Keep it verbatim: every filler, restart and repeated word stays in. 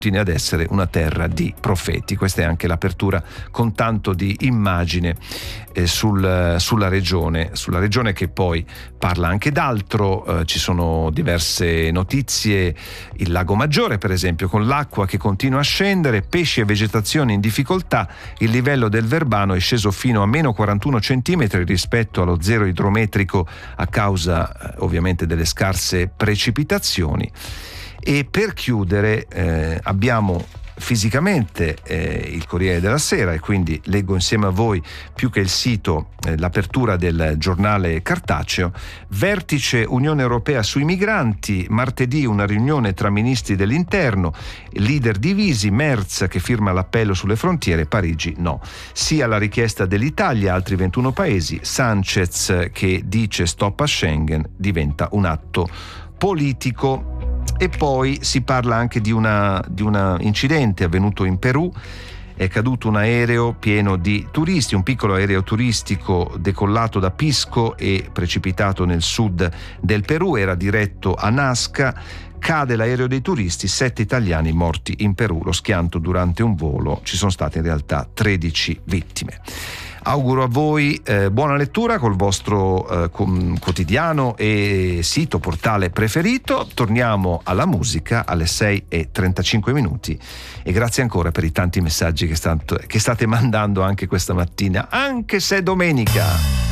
ad essere una terra di profeti. Questa è anche l'apertura con tanto di immagine eh, sul, sulla regione, sulla regione che poi parla anche d'altro. Eh, ci sono diverse notizie, il Lago Maggiore per esempio, con l'acqua che continua a scendere, pesci e vegetazione in difficoltà, il livello del Verbano è sceso fino a meno quarantuno centimetri rispetto allo zero idrometrico a causa eh, ovviamente delle scarse precipitazioni. E per chiudere eh, abbiamo fisicamente eh, il Corriere della Sera, e quindi leggo insieme a voi più che il sito eh, l'apertura del giornale cartaceo. Vertice Unione Europea sui migranti, martedì una riunione tra ministri dell'interno, leader divisi, Merz che firma l'appello sulle frontiere, Parigi no. Sia la richiesta dell'Italia, altri ventuno paesi, Sanchez che dice stop a Schengen, diventa un atto politico. E poi si parla anche di una di un incidente avvenuto in Perù. È caduto un aereo pieno di turisti, un piccolo aereo turistico decollato da Pisco e precipitato nel sud del Perù, era diretto a Nazca. Cade l'aereo dei turisti, sette italiani morti in Perù, lo schianto durante un volo, ci sono state in realtà tredici vittime. Auguro a voi eh, buona lettura col vostro eh, com- quotidiano e sito, portale preferito. Torniamo alla musica alle sei e trentacinque minuti e grazie ancora per i tanti messaggi che, stat- che state mandando anche questa mattina, anche se è domenica.